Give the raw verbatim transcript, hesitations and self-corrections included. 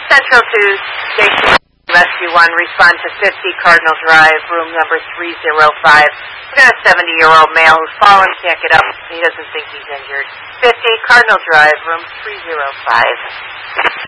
Central to Station Rescue one, respond to fifty Cardinal Drive, room number three oh five. We got a seventy-year-old male who's fallen, can't get up. He doesn't think he's injured. fifty Cardinal Drive, room three oh five.